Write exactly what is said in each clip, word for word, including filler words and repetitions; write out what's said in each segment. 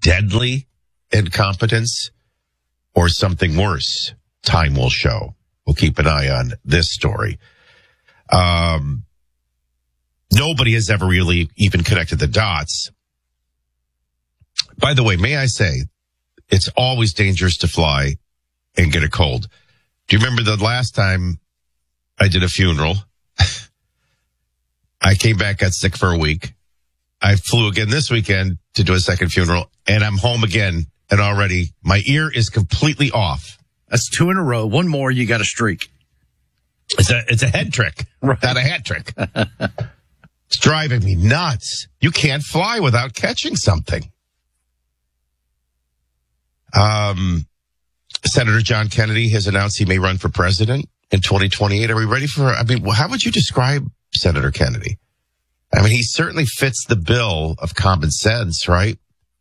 deadly incompetence or something worse? Time will show. We'll keep an eye on this story. Um, nobody has ever really even connected the dots. By the way, may I say, it's always dangerous to fly and get a cold. Do you remember the last time I did a funeral? I came back, got sick for a week. I flew again this weekend to do a second funeral, and I'm home again, and already my ear is completely off. That's two in a row. One more, you got a streak. It's a it's a head trick, right. Not a hat trick. It's driving me nuts. You can't fly without catching something. Um, Senator John Kennedy has announced he may run for president in twenty twenty-eight. Are we ready for, I mean, how would you describe Senator Kennedy? I mean, he certainly fits the bill of common sense, right?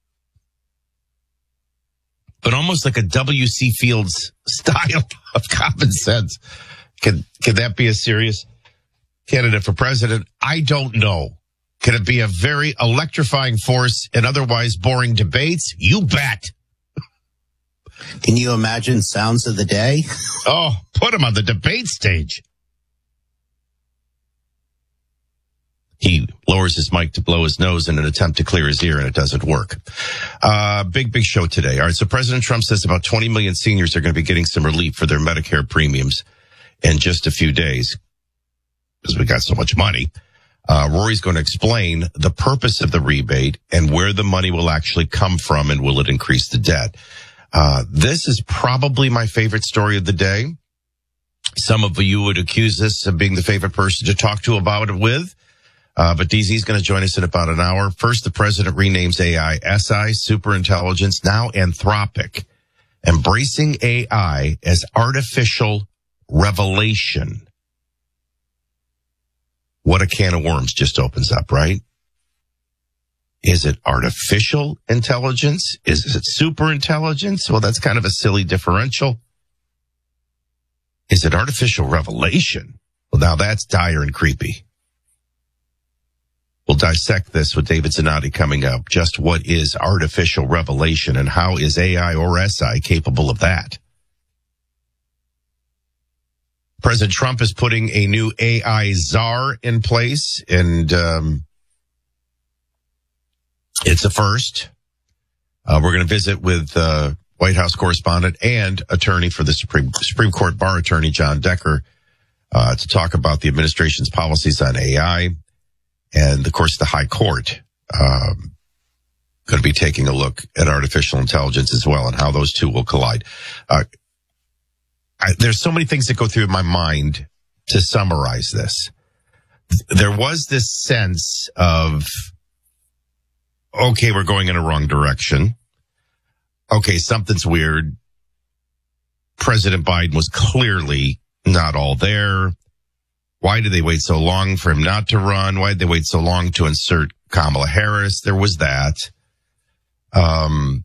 But almost like a W C Fields style of common sense. Can, can that be a serious candidate for president? I don't know. Can it be a very electrifying force in otherwise boring debates? You bet. Can you imagine sounds of the day? Oh, put him on the debate stage. He lowers his mic to blow his nose in an attempt to clear his ear, and it doesn't work. Uh, big, big show today. All right, so President Trump says about twenty million seniors are going to be getting some relief for their Medicare premiums in just a few days because we got so much money. Uh, Rory's going to explain the purpose of the rebate and where the money will actually come from, and will it increase the debt? Uh, this is probably my favorite story of the day. Some of you would accuse this of being the favorite person to talk to about it with. Uh, but D Z's going to join us in about an hour. First, the president renames A I S I, superintelligence, now Anthropic, embracing A I as artificial revelation. What a can of worms just opens up, right? Is it artificial intelligence? Is it superintelligence? Well, that's kind of a silly differential. Is it artificial revelation? Well, now that's dire and creepy. We'll dissect this with David Zanotti coming up. Just what is artificial revelation, and how is A I or S I capable of that? President Trump is putting a new A I czar in place, and um, it's a first. Uh, we're going to visit with uh, White House correspondent and attorney for the Supreme Supreme Court bar attorney, John Decker, uh, to talk about the administration's policies on A I. And, of course, the High Court um, going to be taking a look at artificial intelligence as well, and how those two will collide. Uh, I, there's so many things that go through my mind to summarize this. There was this sense of, okay, we're going in a wrong direction. Okay, something's weird. President Biden was clearly not all there. Why did they wait so long for him not to run? Why did they wait so long to insert Kamala Harris? There was that. Um,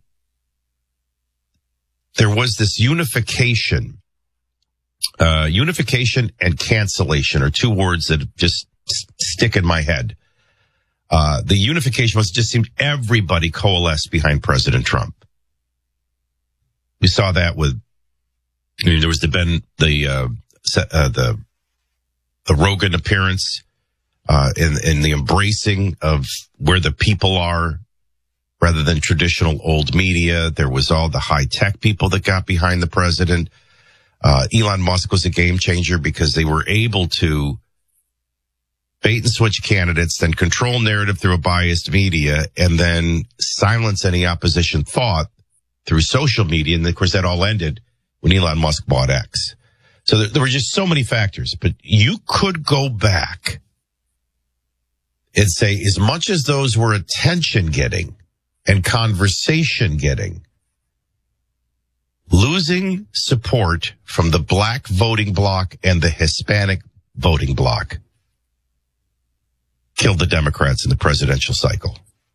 there was this unification. Uh, unification and cancellation are two words that just stick in my head. Uh, the unification was just seemed everybody coalesced behind President Trump. We saw that with, I mean, there was the Ben, the, uh, uh, the, the Rogan appearance, uh, in, in the embracing of where the people are rather than traditional old media. There was all the high tech people that got behind the president. Uh, Elon Musk was a game changer because they were able to bait and switch candidates, then control narrative through a biased media, and then silence any opposition thought through social media. And of course that all ended when Elon Musk bought X. So there, there were just so many factors, but you could go back and say, as much as those were attention getting and conversation getting, losing support from the black voting bloc and the Hispanic voting bloc killed the Democrats in the presidential cycle.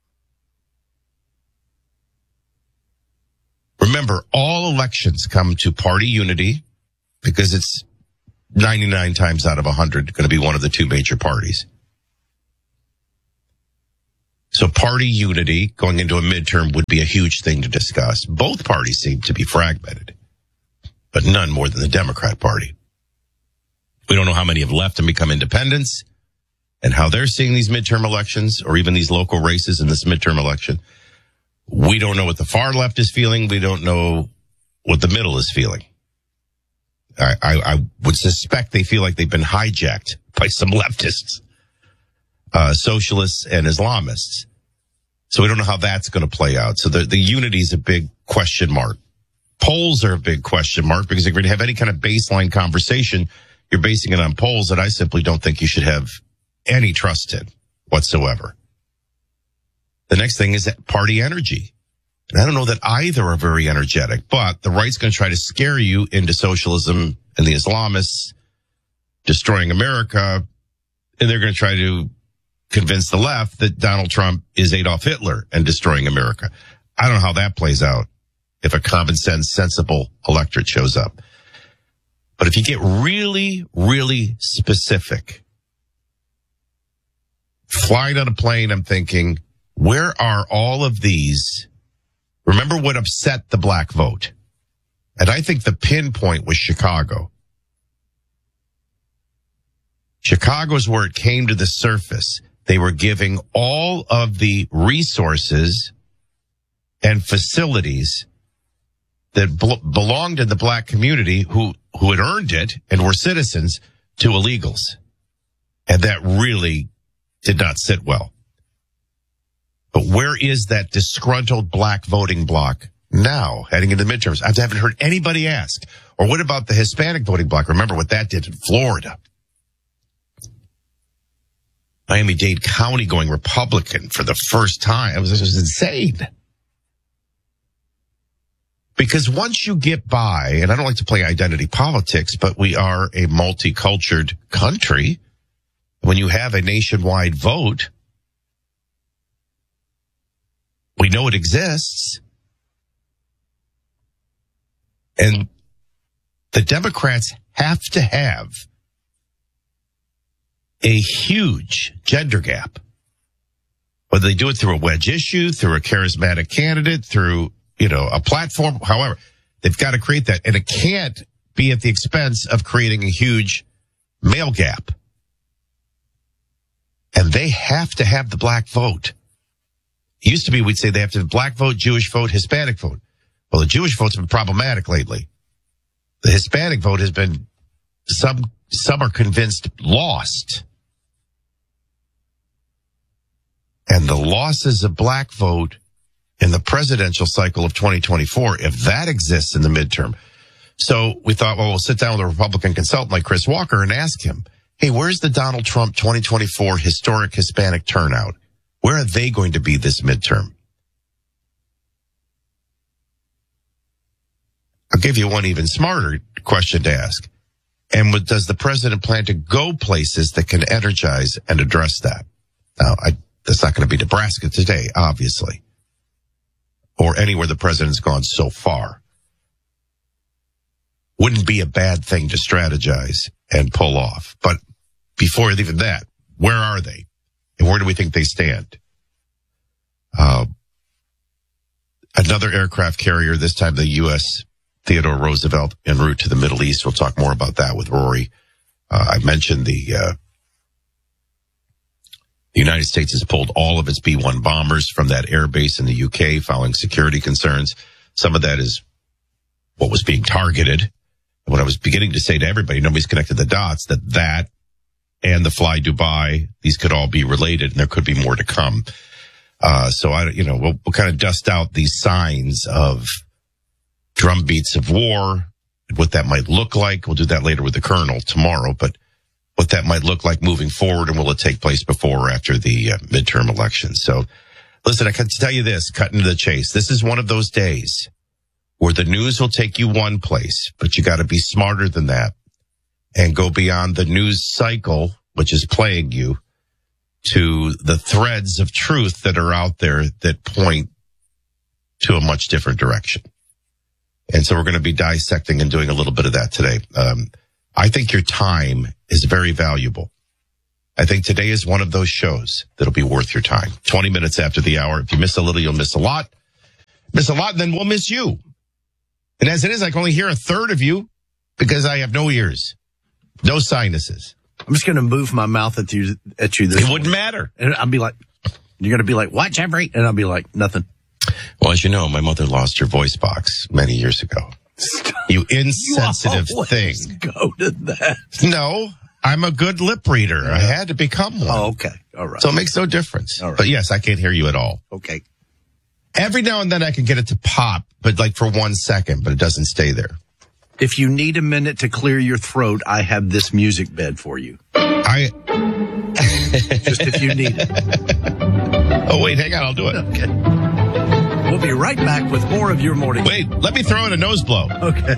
Remember, all elections come to party unity because it's ninety-nine times out of one hundred going to be one of the two major parties. So party unity going into a midterm would be a huge thing to discuss. Both parties seem to be fragmented, but none more than the Democrat Party. We don't know how many have left and become independents and how they're seeing these midterm elections or even these local races in this midterm election. We don't know what the far left is feeling. We don't know what the middle is feeling. I, I, I would suspect they feel like they've been hijacked by some leftists, uh, socialists and Islamists. So we don't know how that's going to play out. So the, the unity is a big question mark. Polls are a big question mark because if you're going to have any kind of baseline conversation, you're basing it on polls that I simply don't think you should have any trust in whatsoever. The next thing is party energy. And I don't know that either are very energetic, but the right's going to try to scare you into socialism and the Islamists destroying America. And they're going to try to convince the left that Donald Trump is Adolf Hitler and destroying America. I don't know how that plays out if a common sense, sensible electorate shows up. But if you get really, really specific, flying on a plane, I'm thinking, where are all of these? Remember what upset the black vote? And I think the pinpoint was Chicago. Chicago is where it came to the surface. They were giving all of the resources and facilities that bl- belonged in the black community who, who had earned it and were citizens to illegals. And that really did not sit well. But where is that disgruntled black voting bloc now heading into the midterms? I haven't heard anybody ask. Or what about the Hispanic voting bloc? Remember what that did in Florida. Miami-Dade County going Republican for the first time. It was, it was insane. Because once you get by, and I don't like to play identity politics, but we are a multicultural country. When you have a nationwide vote, we know it exists. And the Democrats have to have a huge gender gap. Whether they do it through a wedge issue, through a charismatic candidate, through, you know, a platform, however, they've got to create that. And it can't be at the expense of creating a huge male gap. And they have to have the black vote. It used to be we'd say they have to have black vote, Jewish vote, Hispanic vote. Well, the Jewish vote's been problematic lately. The Hispanic vote has been, some, some are convinced, lost. And the losses of black vote in the presidential cycle of twenty twenty-four, if that exists in the midterm. So we thought, well, we'll sit down with a Republican consultant like Chris Walker and ask him, hey, where's the Donald Trump twenty twenty-four historic Hispanic turnout? Where are they going to be this midterm? I'll give you one even smarter question to ask. And what, does the president plan to go places that can energize and address that? Now, I, that's not going to be Nebraska today, obviously, or anywhere the president's gone so far. Wouldn't be a bad thing to strategize and pull off. But before even that, where are they? And where do we think they stand? Uh, another aircraft carrier, this time the U S Theodore Roosevelt, en route to the Middle East. We'll talk more about that with Rory. Uh, I mentioned the, uh, the United States has pulled all of its B one bombers from that air base in the U K following security concerns. Some of that is what was being targeted. And what I was beginning to say to everybody, nobody's connected the dots, that that and the Fly Dubai, these could all be related, and there could be more to come. Uh, so I, you know, we'll, we'll kind of dust out these signs of drumbeats of war, what that might look like. We'll do that later with the Colonel tomorrow, but what that might look like moving forward, and will it take place before or after the uh, midterm elections? So listen, I can tell you this, cutting to the chase. This is one of those days where the news will take you one place, but you got to be smarter than that and go beyond the news cycle, which is plaguing you, to the threads of truth that are out there that point to a much different direction. And so we're going to be dissecting and doing a little bit of that today. Um, I think your time is very valuable. I think today is one of those shows that'll be worth your time. twenty minutes after the hour. If you miss a little, you'll miss a lot. Miss a lot, then we'll miss you. And as it is, I can only hear a third of you because I have no ears, no sinuses. I'm just going to move my mouth at you, at you this It wouldn't matter. And I'll be like, you're going to be like, what, Jeffrey? And I'll be like, nothing. Well, as you know, my mother lost her voice box many years ago. You insensitive you thing. Go to that. No, I'm a good lip reader. Yeah. I had to become one. Oh, okay. All right. So it makes no difference. All right. But yes, I can't hear you at all. Okay. Every now and then I can get it to pop, but like for one second, but it doesn't stay there. If you need a minute to clear your throat, I have this music bed for you. I Just if you need it. Oh, wait, hang on. I'll do it. Okay. We'll be right back with more of your morning. Wait, let me throw in a nose blow. Okay.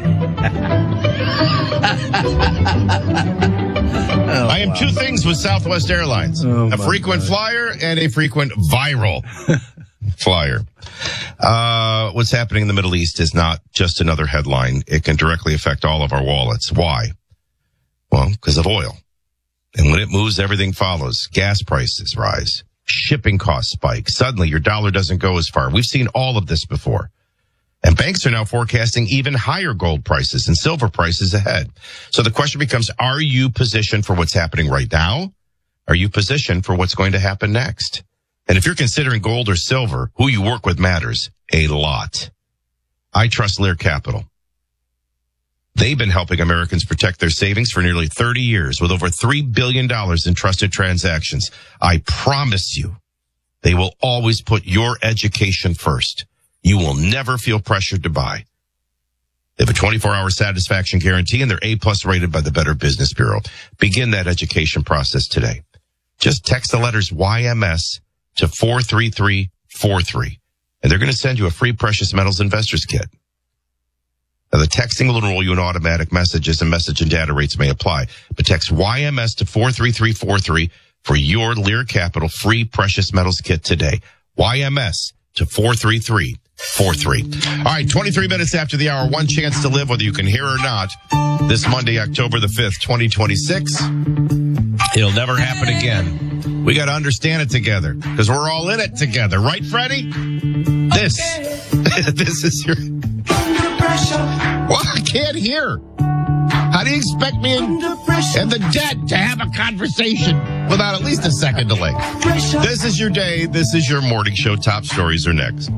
oh, I am wow. two things with Southwest Airlines. Oh, a frequent God. flyer and a frequent viral flyer. Uh, what's happening in the Middle East is not just another headline. It can directly affect all of our wallets. Why? Well, because of oil. And when it moves, everything follows. Gas prices rise. Shipping costs spike. Suddenly, your dollar doesn't go as far. We've seen all of this before. And banks are now forecasting even higher gold prices and silver prices ahead. So the question becomes, are you positioned for what's happening right now? Are you positioned for what's going to happen next? And if you're considering gold or silver, who you work with matters a lot. I trust Lear Capital. They've been helping Americans protect their savings for nearly thirty years with over three billion dollars in trusted transactions. I promise you, they will always put your education first. You will never feel pressured to buy. They have a twenty-four hour satisfaction guarantee and they're A-plus rated by the Better Business Bureau. Begin that education process today. Just text the letters Y M S to four three three four three, and they're going to send you a free Precious Metals Investors Kit. Now, the texting will enroll you in automatic messages and message and data rates may apply. But text Y M S to four three three four three for your Lear Capital free Precious Metals Kit today. Y M S to four three three four three. All right, twenty-three minutes after the hour, one chance to live, whether you can hear or not. This Monday, October the fifth, twenty twenty-six. It'll never happen again. We got to understand it together because we're all in it together. Right, Freddie? This, this is your... Well, I can't hear. How do you expect me and, and the dead to have a conversation without at least a second delay? This is your day. This is your morning show. Top stories are next.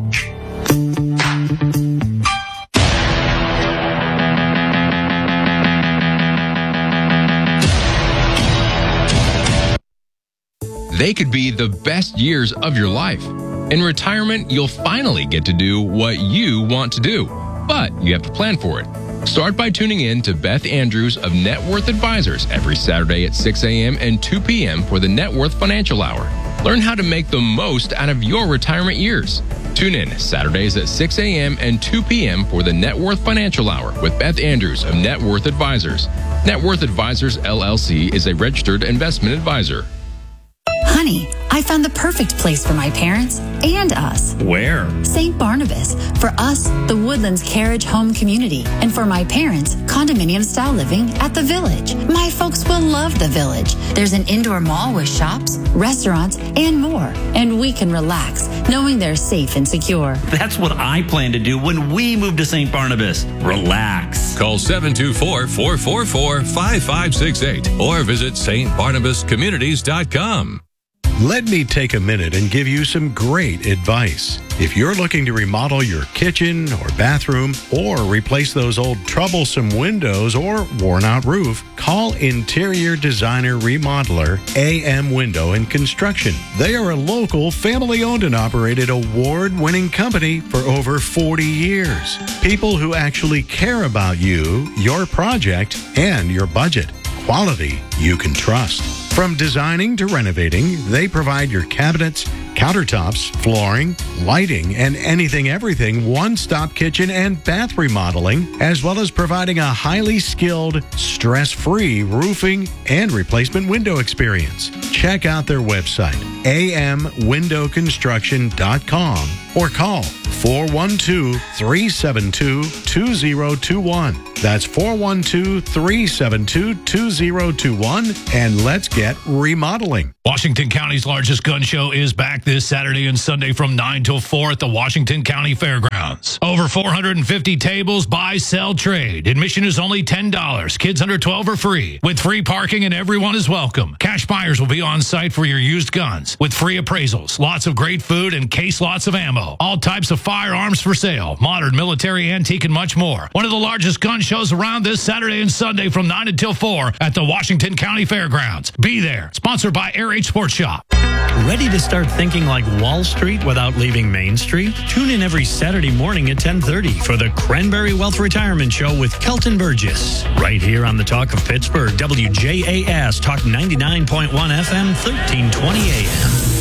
They could be the best years of your life. In retirement, you'll finally get to do what you want to do, but you have to plan for it. Start by tuning in to Beth Andrews of Net Worth Advisors every Saturday at six a.m. and two p.m. for the Net Worth Financial Hour. Learn how to make the most out of your retirement years. Tune in Saturdays at six a.m. and two p.m. for the Net Worth Financial Hour with Beth Andrews of Net Worth Advisors. Net Worth Advisors, L L C is a registered investment advisor. Honey, I found the perfect place for my parents and us. Where? Saint Barnabas. For us, the Woodlands Carriage Home Community. And for my parents, condominium-style living at the Village. My folks will love the Village. There's an indoor mall with shops, restaurants, and more. And we can relax, knowing they're safe and secure. That's what I plan to do when we move to Saint Barnabas. Relax. Call seven two four, four four four, five five six eight or visit S T Barnabas Communities dot com. Let me take a minute and give you some great advice. If you're looking to remodel your kitchen or bathroom or replace those old troublesome windows or worn out roof, call Interior Designer Remodeler A M Window and Construction. They are a local, family-owned and operated, award-winning company for over forty years. People who actually care about you, your project, and your budget. Quality you can trust. From designing to renovating, they provide your cabinets, countertops, flooring, lighting, and anything everything one-stop kitchen and bath remodeling, as well as providing a highly skilled, stress-free roofing and replacement window experience. Check out their website, A M window construction dot com, or call four one two, three seven two, two zero two one. That's four one two, three seven two, two zero two one. And let's get remodeling. Washington County's largest gun show is back this Saturday and Sunday from nine till four at the Washington County Fairgrounds. Over four hundred fifty tables, buy, sell, trade. Admission is only ten dollars. Kids under twelve are free. With free parking and everyone is welcome. Cash buyers will be on site for your used guns with free appraisals. Lots of great food and case lots of ammo. All types of firearms for sale. Modern, military, antique, and much more. One of the largest gun shows around this Saturday and Sunday from nine until four at the Washington County Fairgrounds. Be there. Sponsored by Air H Sports Shop. Ready to start thinking like Wall Street without leaving Main Street? Tune in every Saturday morning at ten thirty for the Cranberry Wealth Retirement Show with Kelton Burgess. Right here on the Talk of Pittsburgh, W J A S, Talk ninety-nine point one F M, thirteen twenty A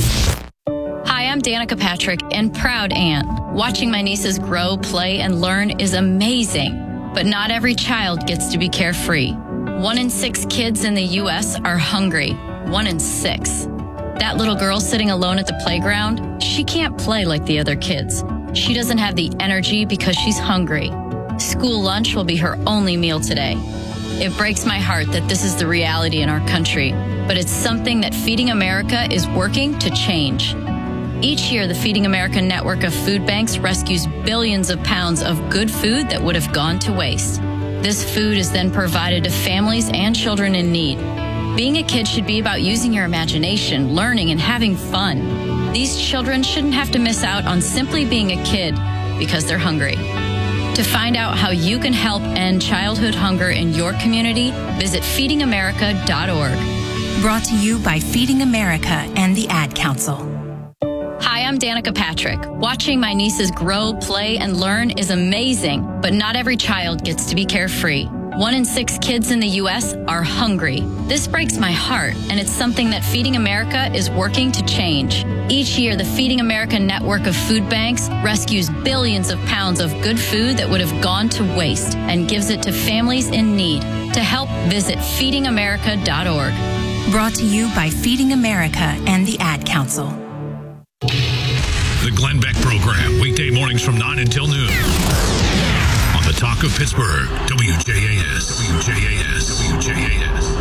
M. Hi, I'm Danica Patrick and proud aunt. Watching my nieces grow, play, and learn is amazing. But not every child gets to be carefree. One in six kids in the U S are hungry. One in six. That little girl sitting alone at the playground, she can't play like the other kids. She doesn't have the energy because she's hungry. School lunch will be her only meal today. It breaks my heart that this is the reality in our country, but it's something that Feeding America is working to change. Each year, the Feeding America network of food banks rescues billions of pounds of good food that would have gone to waste. This food is then provided to families and children in need. Being a kid should be about using your imagination, learning, and having fun. These children shouldn't have to miss out on simply being a kid because they're hungry. To find out how you can help end childhood hunger in your community, visit feeding america dot org. Brought to you by Feeding America and the Ad Council. Hi, I'm Danica Patrick. Watching my nieces grow, play, and learn is amazing, but not every child gets to be carefree. One in six kids in the U S are hungry. This breaks my heart, and it's something that Feeding America is working to change. Each year, the Feeding America network of food banks rescues billions of pounds of good food that would have gone to waste and gives it to families in need. To help, visit feeding america dot org. Brought to you by Feeding America and the Ad Council. The Glenn Beck Program, weekday mornings from nine until noon. On the Talk of Pittsburgh, W J A S, W J A S, W J A S.